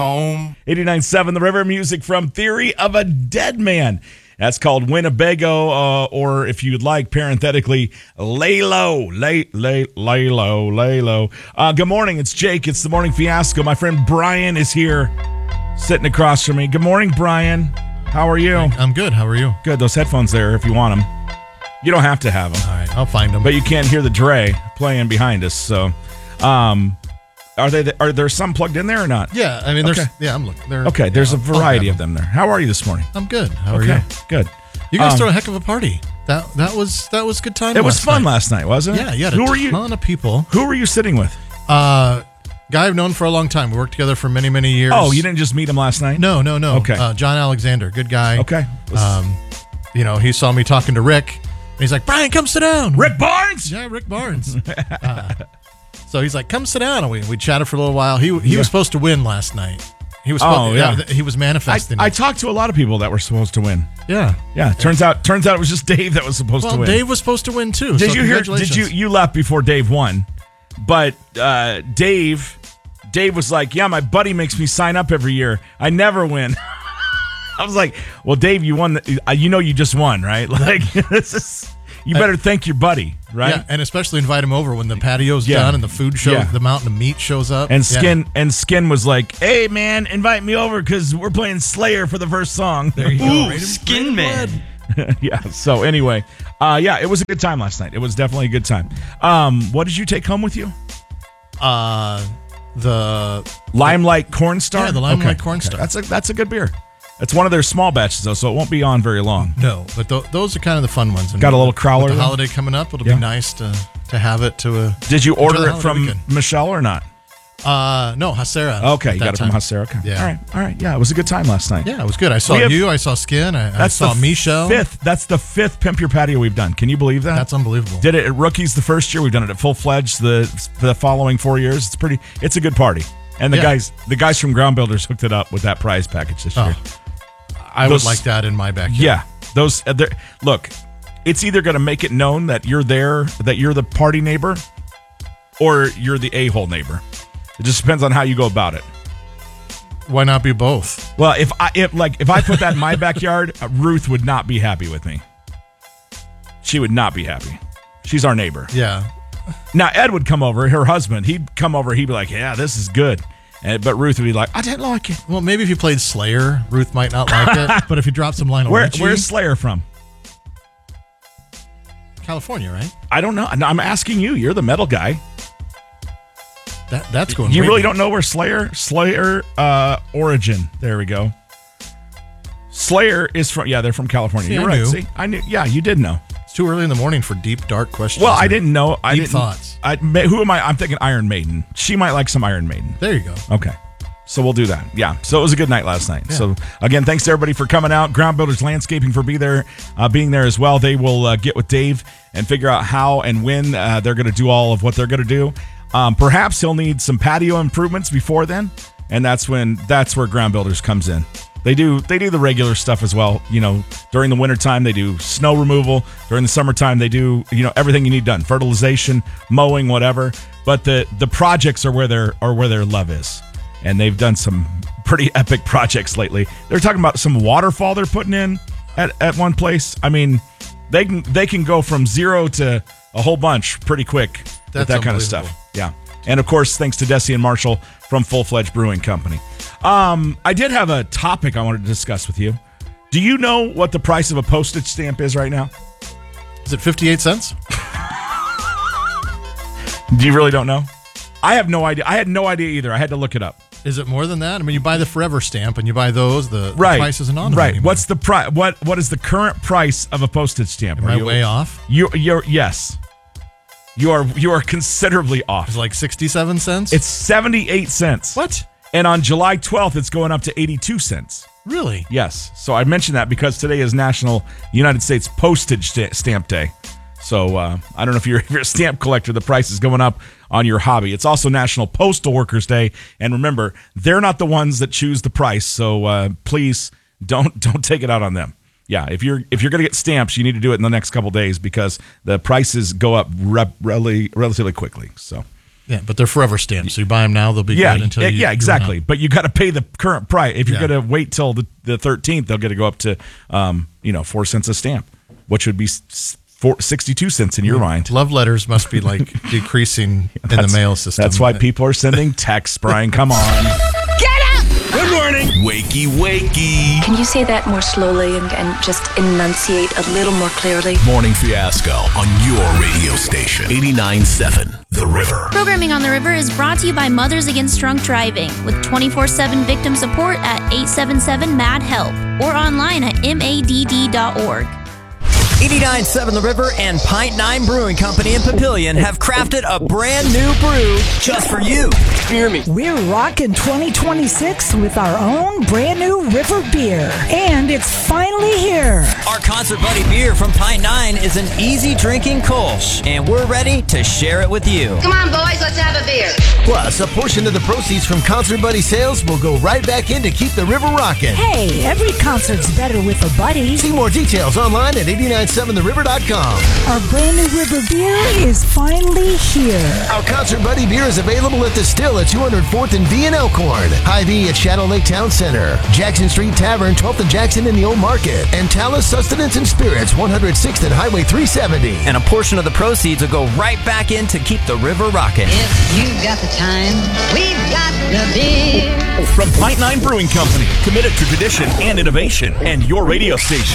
Home. 89.7 The River, music from Theory of a Dead Man. That's called Winnebago, or if you'd like, parenthetically, Lay Low. Lay Low. Good morning. It's Jake. It's the Morning Fiasco. My friend Brian is here sitting across from me. Good morning, Brian. How are you? I'm good. How are you? Good. Those headphones there, if you want them. You don't have to have them. All right, I'll find them. But you can't hear the Dre playing behind us. So, are there some plugged in there or not? Yeah, I mean, there's. Okay. Yeah, I'm looking. Okay, there's a variety of them there. How are you this morning? I'm good. How are you? Good. You guys throw a heck of a party. That was a good time. It was fun last night, wasn't it? Yeah, you had a ton of people. Who were you sitting with? Guy I've known for a long time. We worked together for many, many years. Oh, you didn't just meet him last night? No. Okay. John Alexander, good guy. Okay. He saw me talking to Rick, and he's like, "Brian, come sit down." Rick Barnes? Yeah, Rick Barnes. So he's like, "Come sit down." And we chatted for a little while. He was supposed to win last night. He was. He was manifesting. I talked to a lot of people that were supposed to win. Yeah. Turns out it was just Dave that was supposed to win. Dave was supposed to win too. Did you hear? You left before Dave won, but Dave was like, "Yeah, my buddy makes me sign up every year. I never win." I was like, "Well, Dave, you won. You just won, right? Like this is." You better thank your buddy, right? Yeah, and especially invite him over when the patio's done and the food show, the mountain of meat shows up. And Skin was like, "Hey man, invite me over because we're playing Slayer for the first song." There you go. Skin Man. Yeah. So anyway, it was a good time last night. It was definitely a good time. What did you take home with you? The Limelight Cornstar. Yeah, the Limelight Cornstar. That's a good beer. It's one of their small batches, though, so it won't be on very long. No, but those are kind of the fun ones. And got a little crowler. With the holiday coming up, it'll be nice to have it to a. Did you order it from Michelle or not? No, Hasera. Okay, you got it from Hasera. Okay. Yeah. All right. Yeah, it was a good time last night. Yeah, it was good. I saw you. I saw Skin. I saw Michelle. That's the fifth Pimp Your Patio we've done. Can you believe that? That's unbelievable. Did it at Rookies the first year. We've done it at Full Fledged the following 4 years. It's a good party. And the guys from Ground Builders hooked it up with that prize package this year. I would like that in my backyard. Yeah. Look, it's either going to make it known that you're there, that you're the party neighbor, or you're the a-hole neighbor. It just depends on how you go about it. Why not be both? Well, if I put that in my backyard, Ruth would not be happy with me. She would not be happy. She's our neighbor. Yeah. Now, Ed would come over, her husband. He'd come over. He'd be like, "Yeah, this is good." But Ruth would be like, "I didn't like it." Well, maybe if you played Slayer, Ruth might not like it. But if you drop some Lionel Richie. Where's Slayer from? California, right? I don't know. I'm asking you. You're the metal guy. That's going. You really don't know where Slayer origin. There we go. Slayer is from. Yeah, they're from California. See, You're right. See, I knew. Yeah, you did know. It's too early in the morning for deep, dark questions. Well, I didn't know. Deep thoughts. Who am I? I'm thinking Iron Maiden. She might like some Iron Maiden. There you go. Okay. So we'll do that. Yeah. So it was a good night last night. Yeah. So again, thanks to everybody for coming out. Ground Builders Landscaping for being there as well. They will get with Dave and figure out how and when they're going to do all of what they're going to do. Perhaps he'll need some patio improvements before then, and that's where Ground Builders comes in. They do the regular stuff as well. During the wintertime, they do snow removal. During the summertime, they do everything you need done, fertilization, mowing, whatever. But the projects are where their love is, and they've done some pretty epic projects lately. They're talking about some waterfall they're putting in at one place. I mean, they can go from zero to a whole bunch pretty quick with that kind of stuff. Yeah, and of course, thanks to Desi and Marshall from Full Fledged Brewing Company. I did have a topic I wanted to discuss with you. Do you know what the price of a postage stamp is right now? Is it 58 cents? Do you really don't know? I have no idea. I had no idea either. I had to look it up. Is it more than that? I mean, you buy the Forever stamp and you buy those. The price isn't on them anymore. What's the price? What is the current price of a postage stamp? Am I way off? You're yes. You are considerably off. It's like 67 cents? It's 78 cents. What? And on July 12th, it's going up to 82 cents. Really? Yes. So I mentioned that because today is National United States Postage Stamp Day. So I don't know if you're a stamp collector, the price is going up on your hobby. It's also National Postal Workers Day. And remember, they're not the ones that choose the price. So please don't take it out on them. Yeah, if you're going to get stamps, you need to do it in the next couple days because the prices go up relatively quickly. So Yeah, but they're forever stamps. So you buy them now, they'll be good until you... Yeah, exactly. But you got to pay the current price. If you're going to wait till the 13th, they'll get to go up to 4 cents a stamp, which would be 62 cents in your mind. Love letters must be like decreasing in the mail system. That's why people are sending texts, Brian. Come on. Get up! Good morning. Wakey, wakey. Can you say that more slowly and just enunciate a little more clearly? Morning Fiasco on your radio station. 89.7 The River. Programming on The River is brought to you by Mothers Against Drunk Driving with 24/7 victim support at 877-MAD-HELP or online at madd.org. 89.7 The River and Pint 9 Brewing Company in Papillion have crafted a brand new brew just for you. Hear me. We're rocking 2026 with our own brand new River beer. And it's finally here. Our Concert Buddy beer from Pint 9 is an easy drinking Kolsch, and we're ready to share it with you. Come on, boys, let's have a beer. Plus, a portion of the proceeds from Concert Buddy sales will go right back in to keep the river rocking. Hey, every concert's better with a buddy. See more details online at 897theriver.com. Our brand new River beer is finally here. Our Concert Buddy beer is available at the Still at 204th and V in Elkhorn, Hy-Vee at Shadow Lake Town Center, Jackson Street Tavern, 12th and Jackson in the Old Market, and Talus Sustenance and Spirits, 106th and Highway 370. And a portion of the proceeds will go right back in to keep the river rocking. If you've got the time, we've got the beer. From Pint 9 Brewing Company, committed to tradition and innovation, and your radio station.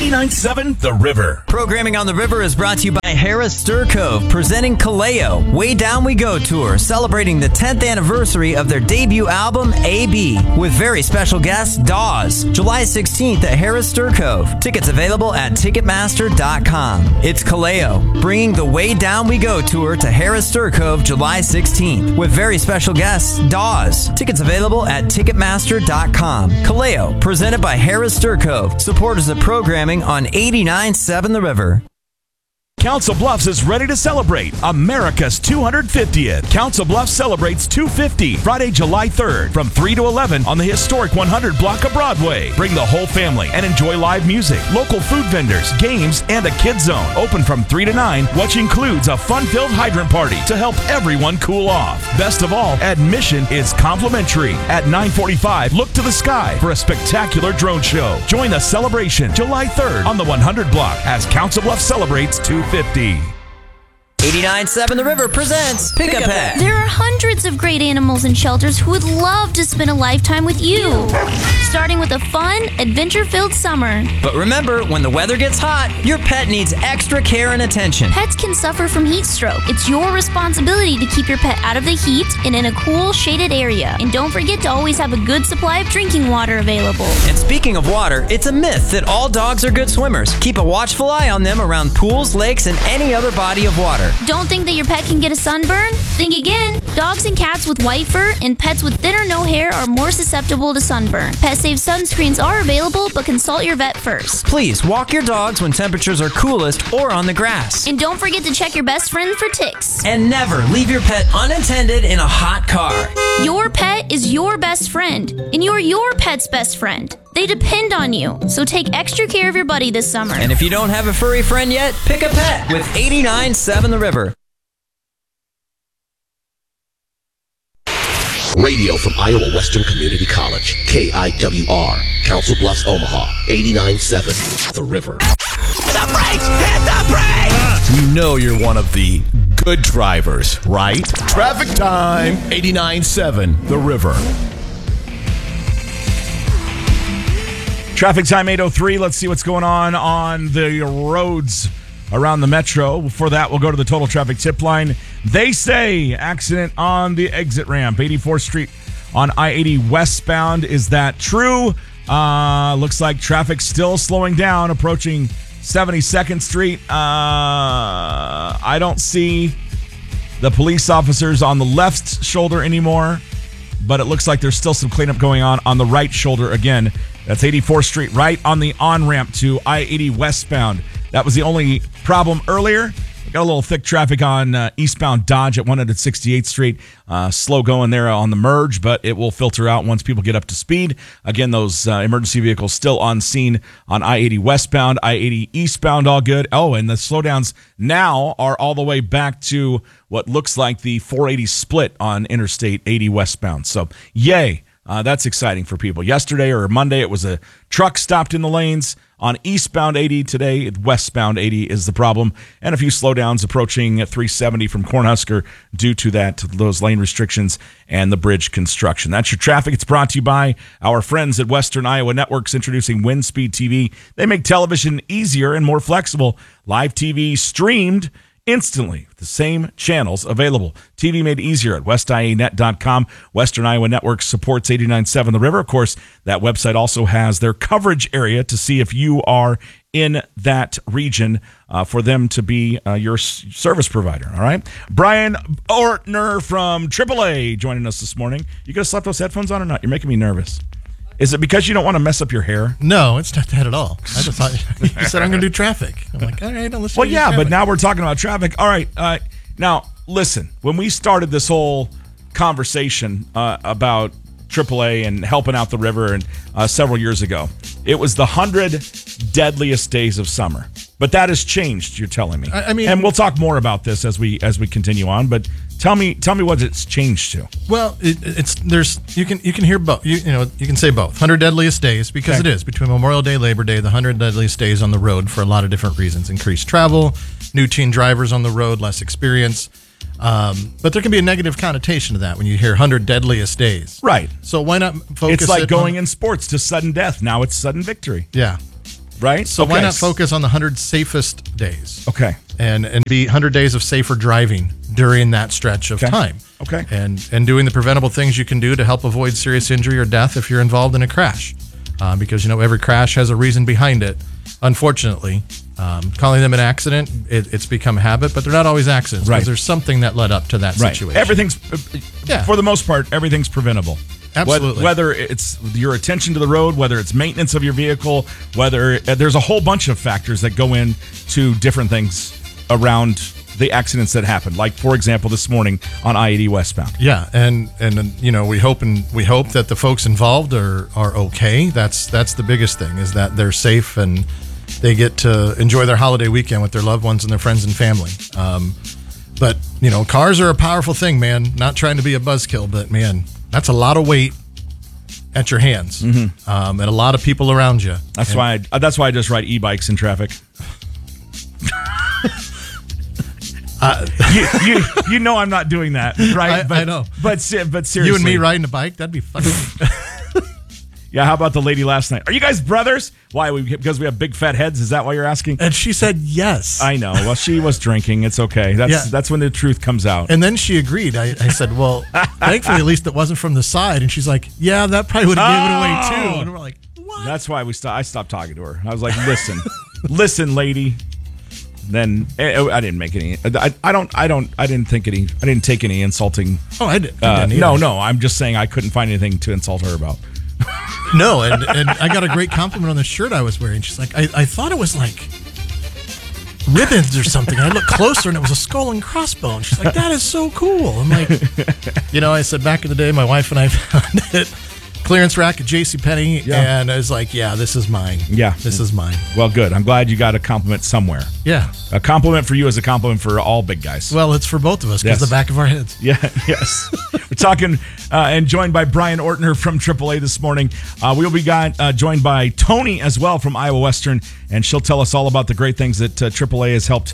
89.7 The River. Programming on The River is brought to you by Harris Stir Cove, presenting Kaleo, Way Down We Go Tour, celebrating the 10th anniversary of their debut album, A.B., with very special guest, Dawes, July 16th at Harris Stir Cove. Tickets available at Ticketmaster.com. It's Kaleo, bringing the Way Down We Go Tour to Harris Stir Cove, July 16th, with very special guests, Dawes. Tickets available at Ticketmaster.com. Kaleo, presented by Harris Stir Cove, supporters of programming on 89.7 The River. Council Bluffs is ready to celebrate America's 250th. Council Bluffs celebrates 250 Friday, July 3rd from 3 to 11 on the historic 100 block of Broadway. Bring the whole family and enjoy live music, local food vendors, games, and a kids zone. Open from 3 to 9, which includes a fun-filled hydrant party to help everyone cool off. Best of all, admission is complimentary. At 9:45, look to the sky for a spectacular drone show. Join the celebration July 3rd on the 100 block as Council Bluffs celebrates 250. 89.7 The River presents Pick a Pet. There are hundreds of great animals in shelters who would love to spend a lifetime with you. Starting with a fun, adventure-filled summer. But remember, when the weather gets hot, your pet needs extra care and attention. Pets can suffer from heat stroke. It's your responsibility to keep your pet out of the heat and in a cool, shaded area. And don't forget to always have a good supply of drinking water available. And speaking of water, it's a myth that all dogs are good swimmers. Keep a watchful eye on them around pools, lakes, and any other body of water. Don't think that your pet can get a sunburn? Think again. Dogs and cats with white fur and pets with thin or no hair are more susceptible to sunburn. Pet-safe sunscreens are available, but consult your vet first. Please walk your dogs when temperatures are coolest or on the grass. And don't forget to check your best friend for ticks. And never leave your pet unattended in a hot car. Your pet is your best friend, and you're your pet's best friend. They depend on you, so take extra care of your buddy this summer. And if you don't have a furry friend yet, pick a pet with 89.7 The River. Radio from Iowa Western Community College, KIWR, Council Bluffs, Omaha, 89.7 The River. Hit the brakes! Hit the brakes! You know you're one of the good drivers, right? Traffic time, 89.7 The River. Traffic time 8:03. Let's see what's going on the roads around the metro. Before that, we'll go to the total traffic tip line. They say accident on the exit ramp, 84th Street on I-80 westbound. Is that true? Looks like traffic's still slowing down, approaching 72nd Street. I don't see the police officers on the left shoulder anymore, but it looks like there's still some cleanup going on the right shoulder again. That's 84th Street, right on the on-ramp to I-80 westbound. That was the only problem earlier. Got a little thick traffic on eastbound Dodge at 168th Street. Slow going there on the merge, but it will filter out once people get up to speed. Again, those emergency vehicles still on scene on I-80 westbound, I-80 eastbound, all good. Oh, and the slowdowns now are all the way back to what looks like the 480 split on Interstate 80 westbound. So, yay. That's exciting for people. Yesterday or Monday, it was a truck stopped in the lanes. On eastbound 80 today, westbound 80 is the problem. And a few slowdowns approaching 370 from Cornhusker due to those lane restrictions and the bridge construction. That's your traffic. It's brought to you by our friends at Western Iowa Networks, introducing WindSpeed TV. They make television easier and more flexible. Live TV streamed instantly with the same channels available. TV made easier at westianet.com. Western Iowa Network supports 89.7 The River. Of course, that website also has their coverage area to see if you are in that region for them to be your service provider. All right. Brian Ortner from AAA joining us this morning. You could have slept those headphones on or not? You're making me nervous. Is it because you don't want to mess up your hair? No, it's not that at all. I just thought you said I'm going to do traffic. I'm like, all right, let's. Well, yeah, but now we're talking about traffic. All right. Now, listen, when we started this whole conversation about AAA and helping out the river and several years ago, it was the 100 deadliest days of summer. But that has changed, you're telling me. I mean, and we'll talk more about this as we continue on, but tell me what it's changed to. Well, you can hear both. You can say both. 100 deadliest days, because it is between Memorial Day, Labor Day, the 100 deadliest days on the road for a lot of different reasons. Increased travel, new teen drivers on the road, less experience. But there can be a negative connotation to that when you hear 100 deadliest days. Right. So why not focus? It's like going in sports to sudden death. Now it's sudden victory. Yeah. Right? So why not focus on the 100 safest days? Okay. And be 100 days of safer driving during that stretch of time. Okay. And doing the preventable things you can do to help avoid serious injury or death if you're involved in a crash. Because, every crash has a reason behind it, unfortunately. Calling them an accident, it's become a habit, but they're not always accidents. Because there's something that led up to that situation. Everything's, for the most part, everything's preventable. Absolutely. Whether it's your attention to the road, whether it's maintenance of your vehicle, whether there's a whole bunch of factors that go into different things around the accidents that happen. Like, for example, this morning on I-80 westbound. Yeah, and we hope that the folks involved are okay. That's the biggest thing, is that they're safe and they get to enjoy their holiday weekend with their loved ones and their friends and family. But cars are a powerful thing, man. Not trying to be a buzzkill, but man, that's a lot of weight at your hands, and a lot of people around you. That's why I just ride e-bikes in traffic. You know I'm not doing that, right? I know. But seriously, you and me riding a bike, that'd be fun. Yeah, how about the lady last night? Are you guys brothers? Why? Because we have big fat heads? Is that why you're asking? And she said yes. I know. Well, she was drinking. It's okay. That's when the truth comes out. And then she agreed. I said, well, thankfully, at least it wasn't from the side. And she's like, yeah, that probably would have given it away too. And we're like, what? That's why I stopped talking to her. I was like, listen, lady. Then I didn't make any. I didn't take any insulting. Oh, I did. No. I'm just saying I couldn't find anything to insult her about. No, and I got a great compliment on the shirt I was wearing. She's like, I thought it was like ribbons or something. I looked closer and it was a skull and crossbones. She's like, that is so cool. I'm like, I said back in the day, my wife and I found it. Clearance rack at JCPenney, and I was like, yeah, this is mine. Yeah. This is mine. Well, good. I'm glad you got a compliment somewhere. Yeah. A compliment for you is a compliment for all big guys. Well, it's for both of us, because the back of our heads. Yeah, yes. We're talking and joined by Brian Ortner from AAA this morning. We'll be joined by Tony as well from Iowa Western, and she'll tell us all about the great things that AAA has helped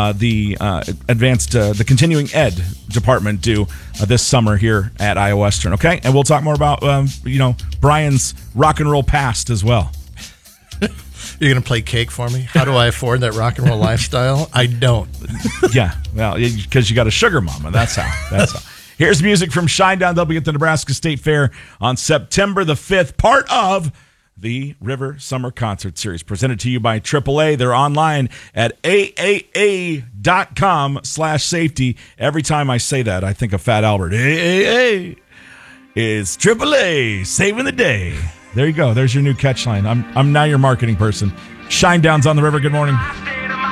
the continuing ed department do this summer here at Iowa Western. Okay, and we'll talk more about Brian's rock and roll past as well. You're gonna play cake for me? How do I afford that rock and roll lifestyle? I don't. Yeah, well, because you got a sugar mama. That's how. Here's music from Shinedown. They'll be at the Nebraska State Fair on September the 5th, part of the River Summer Concert Series, presented to you by AAA. They're online at aaa.com/safety. Every time I say that, I think of Fat Albert. AAA is AAA saving the day. There you go. There's your new catch line. I'm now your marketing person. Shinedown's on the river. Good morning.